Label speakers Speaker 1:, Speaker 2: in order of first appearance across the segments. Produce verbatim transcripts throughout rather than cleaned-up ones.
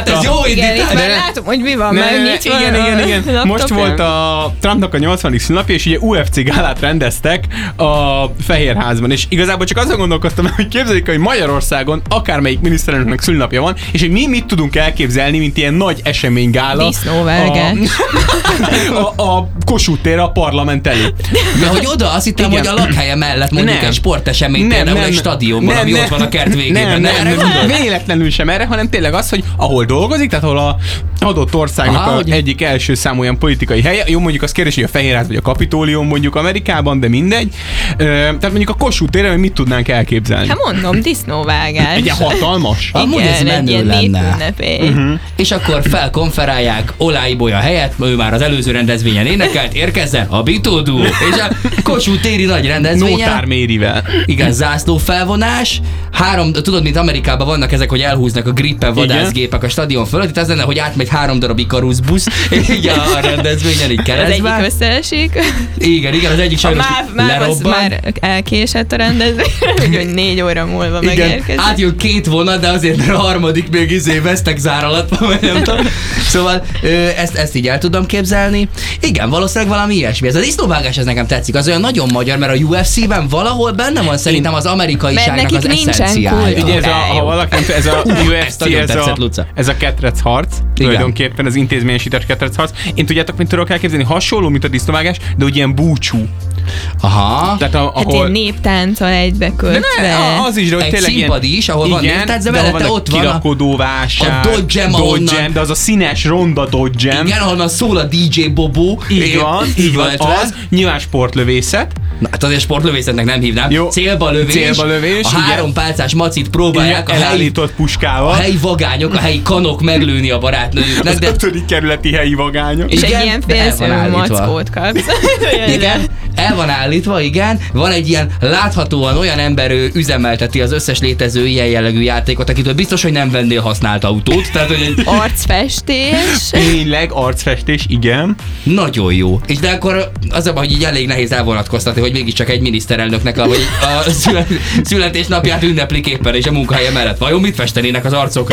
Speaker 1: Hát ez jó indítás.
Speaker 2: Már látom, hogy mi van,
Speaker 3: Ne,
Speaker 2: mert
Speaker 3: ne,
Speaker 2: mit van
Speaker 3: igen,
Speaker 2: a
Speaker 3: igen, igen. Most volt a Trumpnak a nyolcvadik szülnapja, és ugye u ef cé gálát rendeztek a Fehérházban, és igazából csak azon gondolkoztam, hogy képzeljük, hogy Magyarországon akármelyik miniszterelnöknek szülnapja van, és hogy mi mit tudunk elképzelni, mint ilyen nagy eseménygála.
Speaker 2: Disznóvágás.
Speaker 3: A, a, a Kossuth tér a parlament elé.
Speaker 1: De hogy oda, azt hittem,
Speaker 3: Igen.
Speaker 1: hogy a lakhelye mellett mondjuk
Speaker 3: Nem.
Speaker 1: egy sportesemény, például egy stadionban, ami ott van a kert végében.
Speaker 3: Nem, nem,
Speaker 1: erre
Speaker 3: nem,
Speaker 1: gondolsz?
Speaker 3: nem, véletlenül sem erre, hanem tényleg az, hogy ahol dolgozik, tehát ahol a adott országnak
Speaker 1: Aha,
Speaker 3: a
Speaker 1: hogy-
Speaker 3: egyik első számú olyan politikai helye, jó, mondjuk az kérdés, hogy a Fehérház vagy a Kapitólium mondjuk Amerikában, de mindegy. Ö, tehát mondjuk a Kossuth téren, hogy mit tudnánk elképzelni?
Speaker 2: Hát mondom, disznóvágás.
Speaker 3: Egy ilyen hatalmas.
Speaker 1: Amúgy ez
Speaker 2: Igen, egy
Speaker 1: menő
Speaker 2: ilyen
Speaker 1: lenne.
Speaker 2: népünnepély.
Speaker 1: És akkor felkonferálják Olá Ibolya helyett, ő már az előző rendezvényen énekelt, érkezzen a Bitódú, és a Kossuth téri nagy rendezvényen.
Speaker 3: Nótár Mérivel.
Speaker 1: Igen, zászló felvonás. Három, tudod, mint Amerikában vannak ezek, hogy elhúznak a grippen vadászgépek a stadion fölött. Itt az lenne, hogy átmegy három darab Ikarus busz, így a rendezvényen így
Speaker 2: Az egyik
Speaker 1: keresztbe.
Speaker 2: összeesik.
Speaker 1: Igen, igen, az egyik
Speaker 2: A
Speaker 1: sajnos
Speaker 2: MÁV, MÁV az
Speaker 1: lerobban.
Speaker 2: már elkésett a rendezvény, úgyhogy négy óra múlva
Speaker 3: Igen.
Speaker 2: megérkezik.
Speaker 1: Átjön két vonat, de azért mert a harmadik még izé vesztek zár alatt van, vagy nem tudom. Szóval ö, ezt, ezt így el tudom képzelni. Igen, valószínűleg valami ilyesmi. Ez a disznóvágás, ez nekem tetszik. Az olyan nagyon magyar, mert a u ef cé-ben valahol benne van szerintem az amerikaiságnak
Speaker 2: Mert
Speaker 1: az
Speaker 2: nekik nincsen
Speaker 1: eszenciája.
Speaker 2: kultúra.
Speaker 3: Ugye ez a, ha valaki, nem tudja, ez a u ef
Speaker 1: Ezt
Speaker 3: cé,
Speaker 1: nagyon
Speaker 3: ez
Speaker 1: tetszett,
Speaker 3: a,
Speaker 1: Luca.
Speaker 3: ez a ketrec harc, tulajdonképpen az intézményesített ketrec harc. Én tudjátok, mit tudok elképzelni? Hasonló, mint a disznóvágás, de ugye ilyen búcsú.
Speaker 1: Aha.
Speaker 3: Tehát a,
Speaker 2: Hát
Speaker 3: ahol...
Speaker 2: ilyen néptánccal egybekötve.
Speaker 3: Ne, az is, de hogy
Speaker 1: Egy
Speaker 3: tényleg
Speaker 1: színpad is, ahol van néptánc, de
Speaker 3: ahol
Speaker 1: mellette
Speaker 3: van a
Speaker 1: ott van a-
Speaker 3: kirakodó vásár,
Speaker 1: a Dodgem,
Speaker 3: Dodgem,
Speaker 1: ahonnan-
Speaker 3: de az a színes ronda Dodgem.
Speaker 1: Igen, ahonnan szól a dé dzsé Bobó.
Speaker 3: Így van, így van,
Speaker 1: Illetve-
Speaker 3: az. Nyilván sportlövészet.
Speaker 1: Na, hát azért sportlövészetnek nem hívnám.
Speaker 3: Jó.
Speaker 1: Célba lövés.
Speaker 3: Célba lövés,
Speaker 1: A
Speaker 3: igen.
Speaker 1: három pálcás macit próbálják a helyi,
Speaker 3: elállított
Speaker 1: a
Speaker 3: puskával.
Speaker 1: helyi vagányok, a helyi kanok meglőni a barátnőjüknek,
Speaker 3: Az
Speaker 1: de
Speaker 3: ötödik kerületi helyi vagányok.
Speaker 2: És
Speaker 1: Igen,
Speaker 2: egy ilyen
Speaker 1: de el van
Speaker 2: félszörű
Speaker 1: állítva.
Speaker 2: mackót kapsz.
Speaker 1: igen, el van állítva, igen. Van egy ilyen láthatóan olyan ember, ő üzemelteti az összes létező ilyen jellegű játékot, akitől biztos, hogy nem vennél használt autót. Tehát, hogy egy
Speaker 2: Arcfestés.
Speaker 3: Tényleg, arcfestés, igen.
Speaker 1: nagyon jó. És de akkor az a baj, hogy így elég nehéz elvonatkoztatni, hogy mégiscsak egy miniszterelnöknek a, vagy a szület, születésnapját ünneplik éppen, és a munkahelye mellett. Vajon mit festenének az arcokra?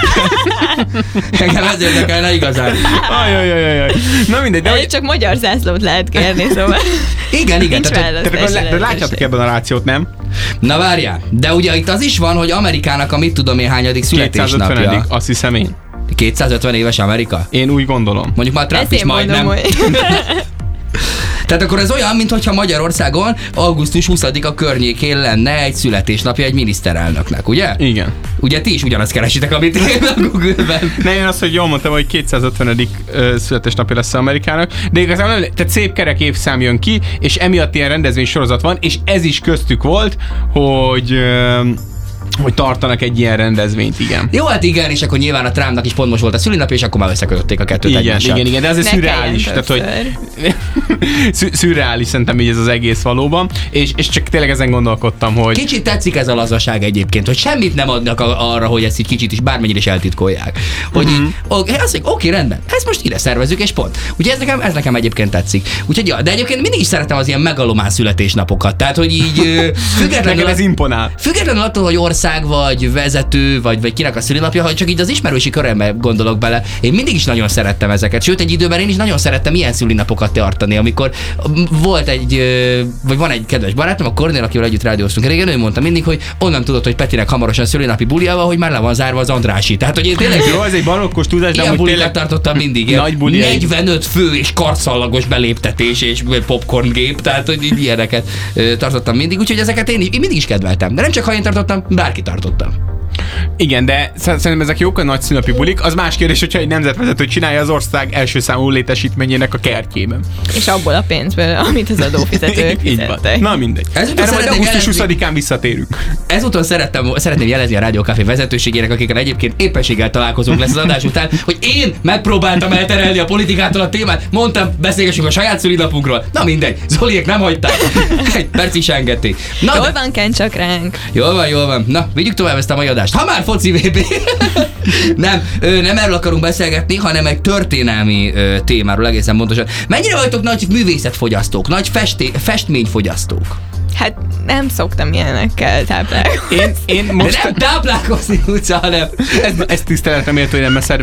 Speaker 1: Engem ez érdekelne igazán.
Speaker 3: Ajajajajaj. Na mindegy, de
Speaker 2: De
Speaker 3: hogy...
Speaker 2: csak magyar zászlót lehet kérni, szóval
Speaker 1: Igen, igen.
Speaker 2: nincs
Speaker 1: Tehát,
Speaker 2: választási
Speaker 3: Tehát akkor lá- de látjátok
Speaker 2: lehetőség.
Speaker 3: ebben a rációt, nem?
Speaker 1: na várjál, de ugye itt az is van, hogy Amerikának a mit tudom én hányadik születésnapja.
Speaker 3: kétszázötvenedik azt hiszem én.
Speaker 1: kétszázötven éves Amerika?
Speaker 3: Én úgy gondolom.
Speaker 1: Mondjuk már Trump
Speaker 2: Ezt
Speaker 1: is
Speaker 2: én mondom,
Speaker 1: majdnem.
Speaker 2: hogy
Speaker 1: Tehát akkor ez olyan, mintha Magyarországon augusztus huszadika környékén lenne egy születésnapja egy miniszterelnöknek, ugye?
Speaker 3: Igen.
Speaker 1: Ugye ti is ugyanazt keresitek, amit én a Google-ben.
Speaker 3: Ne, én azt, hogy jól mondtam, hogy kétszázötvenedik ö, születésnapja lesz Amerikának, de igazából nem, tehát szép kerek évszám jön ki, és emiatt ilyen rendezvény sorozat van, és ez is köztük volt, hogy ö, hogy tartanak egy ilyen rendezvényt, igen.
Speaker 1: Jó, hát igen, és akkor nyilván a Trumpnak is pont most volt a szülinapja, és akkor már összekötötték a kettőt
Speaker 3: Igen,
Speaker 1: egymással.
Speaker 3: igen, igen, de ez egy
Speaker 2: Ne
Speaker 3: szürreális,
Speaker 2: kelljen
Speaker 3: tehát hogy
Speaker 2: többször.
Speaker 3: szü- szürreális szerintem így ez az egész valóban, és, és csak tényleg ezen gondolkodtam, hogy
Speaker 1: Kicsit tetszik ez a lazaság egyébként, hogy semmit nem adnak a, arra, hogy ezt így kicsit is bármennyire is eltitkolják. Hogy
Speaker 3: Mhm.
Speaker 1: így, oké, azt mondjuk, oké, rendben, ezt most ide szervezzük, és pont. Ugye ez nekem, ez nekem egyébként tetszik. Úgyhogy ja, de egyébként mindig is szeretem az ilyen megalomán születésnapokat. Tehát, hogy így ö, függetlenül,
Speaker 3: neked ez imponál.
Speaker 1: függetlenül attól, hogy ország vagy vezető, vagy, vagy kinek a szülinapja, hogy csak így az ismerősi körömbe gondolok bele. Én mindig is nagyon szerettem ezeket. Sőt, egy időben én is nagyon szerettem ilyen szülinapokat tartani, amikor volt egy, ö, vagy van egy kedves barátom, a Kornél, akivel együtt rádióztunk régen, ő mondta mindig, hogy onnan tudod, hogy Petinek hamarosan szülinapi buliával, hogy már le van zárva az Andrási. Tehát, hogy én tényleg
Speaker 3: Jó, ez egy barokkos tudás, de
Speaker 1: ilyen
Speaker 3: amúgy
Speaker 1: bulikat
Speaker 3: tényleg
Speaker 1: tartottam mindig. Ilyen
Speaker 3: nagy buliai.
Speaker 1: negyvenöt fő és karszallagos beléptetés és popcorngép, tehát hogy így ilyeneket ö, tartottam mindig, úgyhogy ezeket én, én mindig is kedveltem. De nem csak ha én tartottam, bárki tartottam.
Speaker 3: Igen, de szer- szerintem ezek jók a nagy szülinapi bulik. Az más kérdés, hogyha egy nemzetvezető csinálja az ország első számú létesítményének a kertjében.
Speaker 2: és abból a pénzből, amit az adófizetők
Speaker 3: Így van.
Speaker 2: fizettek.
Speaker 3: Na mindegy.
Speaker 1: Ezután
Speaker 3: Erre majd
Speaker 1: szeretném
Speaker 3: augusztus
Speaker 1: jelezni-
Speaker 3: huszadikán visszatérünk.
Speaker 1: Ezúton szerettem, szeretném jelezni a Rádió Café vezetőségének, akikkel egyébként éppenséggel találkozunk lesz az adás után, hogy én megpróbáltam elterelni a politikától a témát, mondtam, beszélgessünk a saját szülinapunkról. Na mindegy, Zoliék nem hagyták. Egy perc is engedték. Na,
Speaker 2: Jól
Speaker 1: de,
Speaker 2: van, Ken, csak ránk.
Speaker 1: jól van, jól van. Na, vigyük tovább ezt a mai adást. Ha már foci vé bé. nem, ö, nem erről akarunk beszélgetni, hanem egy történelmi ö, témáról egészen pontosan. Mennyire vagytok nagy művészetfogyasztók, nagy festé, festményfogyasztók?
Speaker 2: Hát nem szoktam ilyenekkel táplálkozni.
Speaker 3: Én, én
Speaker 1: De
Speaker 3: most...
Speaker 1: nem táplálkozni utca, hanem
Speaker 3: Ez, ez tiszteletre méltó, hogy nem, mert